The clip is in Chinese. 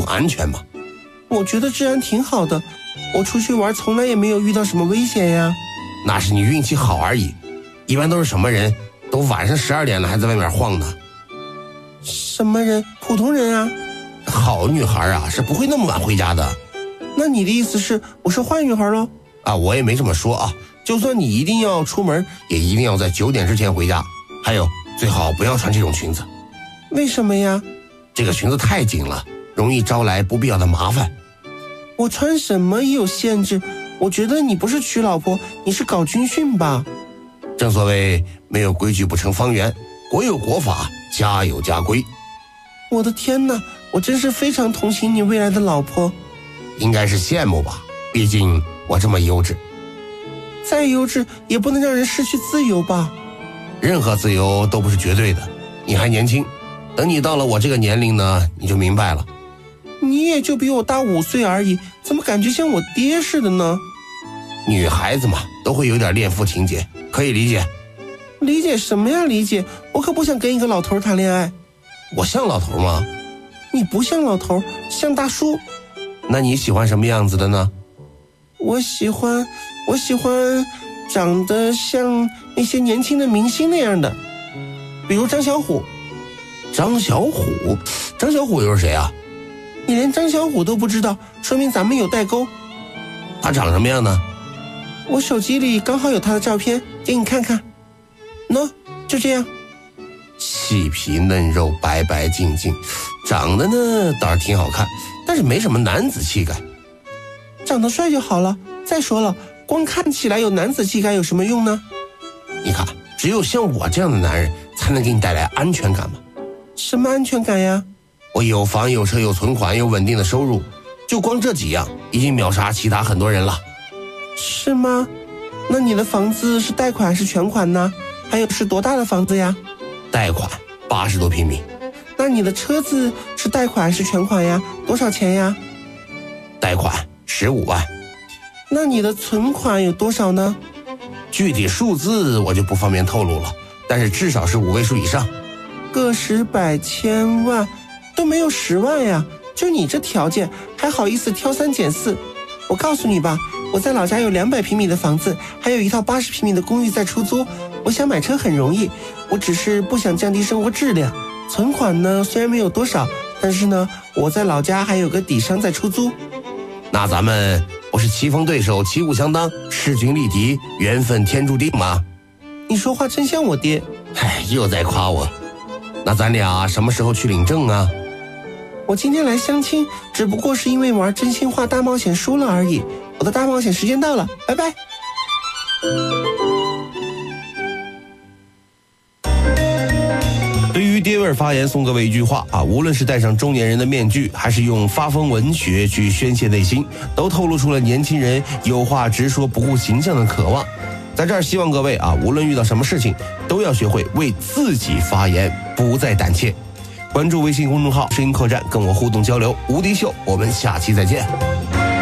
很安全吗？ 我觉得治安挺好的，我出去玩从来也没有遇到什么危险呀。 那是你运气好而已，一般都是什么人都晚上12点了还在外面晃呢？ 什么人？普通人啊。 好女孩啊是不会那么晚回家的。 那你的意思是我是坏女孩咯？ 啊，我也没这么说啊，就算你一定要出门，也一定要在9点之前回家。还有，最好不要穿这种裙子。 为什么呀？ 这个裙子太紧了，容易招来不必要的麻烦。 我穿什么也有限制，我觉得你不是娶老婆，你是搞军训吧？ 正所谓没有规矩不成方圆，国有国法，家有家规。 我的天哪，我真是非常同情你未来的老婆。 应该是羡慕吧，毕竟我这么优质。 再优质也不能让人失去自由吧？ 任何自由都不是绝对的，你还年轻，等你到了我这个年龄呢，你就明白了。 你也就比我大5岁而已，怎么感觉像我爹似的呢？ 女孩子嘛，都会有点恋父情节，可以理解。 理解什么呀？理解？我可不想跟一个老头谈恋爱。 我像老头吗？ 你不像老头，像大叔。 那你喜欢什么样子的呢？ 我喜欢长得像那些年轻的明星那样的，比如张小虎。 张小虎？张小虎又是谁啊？ 你连张小虎都不知道，说明咱们有代沟。 他长什么样呢？ 我手机里刚好有他的照片，给你看看。喏，就这样。 细皮嫩肉，白白净净，长得呢倒是挺好看，但是没什么男子气概。 长得帅就好了。再说了，光看起来有男子气概有什么用呢？ 你看，只有像我这样的男人才能给你带来安全感嘛。 什么安全感呀？ 我有房有车有存款有稳定的收入，就光这几样已经秒杀其他很多人了。 是吗？那你的房子是贷款还是全款呢？还有是多大的房子呀？ 贷款80多平米。 那你的车子是贷款还是全款呀？多少钱呀？ 贷款15万。 那你的存款有多少呢？ 具体数字我就不方便透露了，但是至少是5位数以上。 个十百千万都没有10万呀，就你这条件还好意思挑3拣4？我告诉你吧，我在老家有200平米的房子，还有一套80平米的公寓在出租。我想买车很容易，我只是不想降低生活质量。存款呢虽然没有多少，但是呢我在老家还有个底商在出租。 那咱们不是棋逢对手，旗鼓相当，势均力敌，缘分天注定吗？ 你说话真像我爹。 又在夸我。那咱俩什么时候去领证啊？ 我今天来相亲，只不过是因为玩真心话大冒险输了而已。我的大冒险时间到了，拜拜。 对于爹味发言，送各位一句话啊，无论是戴上中年人的面具，还是用发疯文学去宣泄内心，都透露出了年轻人有话直说不顾形象的渴望。在这儿希望各位啊，无论遇到什么事情，都要学会为自己发言，不再胆怯。关注微信公众号声音客栈，跟我互动交流。无敌秀，我们下期再见。